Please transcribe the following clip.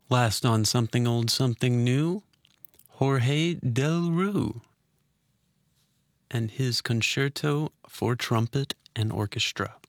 Last on Something Old, Something New, Jorge Del Rue and his Concerto for Trumpet and Orchestra.